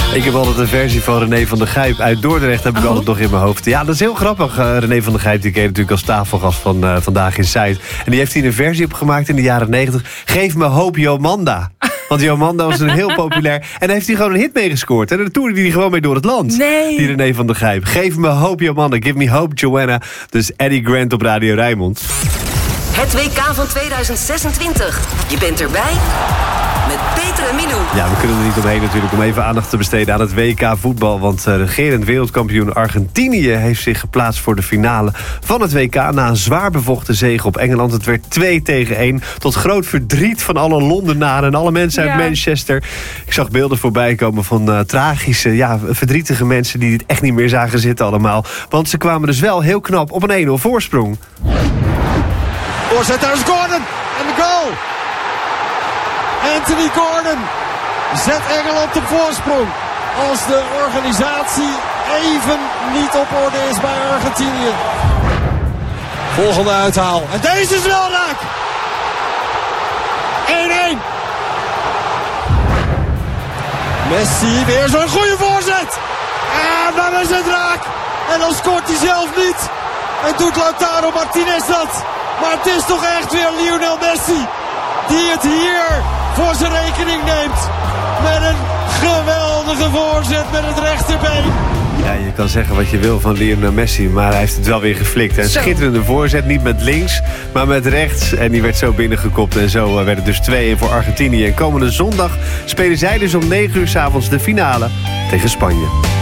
Ik heb altijd een versie van René van der Gijp uit Dordrecht, heb ik altijd nog in mijn hoofd. Ja, dat is heel grappig. René van der Gijp, die ken je natuurlijk als tafelgast van Vandaag in Zuid. En die heeft hier een versie op gemaakt in de jaren 90. Geef me hoop, Jomanda. Want Jomanda was een heel populair. En daar heeft hij gewoon een hit mee gescoord. En daar toerde hij gewoon mee door het land. Nee. Die René van der Gijp. Geef me hoop, Jomanda. Give me hope, Joanna. Dus Eddie Grant op Radio Rijnmond. Het WK van 2026. Je bent erbij met Peter en Milou. Ja, we kunnen er niet omheen natuurlijk om even aandacht te besteden aan het WK voetbal. Want regerend wereldkampioen Argentinië heeft zich geplaatst voor de finale van het WK. Na een zwaar bevochten zege op Engeland. Het werd 2-1. Tot groot verdriet van alle Londenaren en alle mensen uit Manchester. Ik zag beelden voorbij komen van tragische, verdrietige mensen die het echt niet meer zagen zitten allemaal. Want ze kwamen dus wel heel knap op een 1-0 voorsprong. Voorzet, daar is Gordon. En de goal. Anthony Gordon zet Engeland op voorsprong. Als de organisatie even niet op orde is bij Argentinië. Volgende uithaal. En deze is wel raak. 1-1. Messi, weer zo'n goede voorzet. En dan is het raak. En dan scoort hij zelf niet. En doet Lautaro Martinez dat. Maar het is toch echt weer Lionel Messi die het hier voor zijn rekening neemt. Met een geweldige voorzet met het rechterbeen. Ja, je kan zeggen wat je wil van Lionel Messi, maar hij heeft het wel weer geflikt. Een schitterende voorzet, niet met links, maar met rechts. En die werd zo binnengekopt en zo werd het dus 2-1 voor Argentinië. En komende zondag spelen zij dus om 9 uur 's avonds de finale tegen Spanje.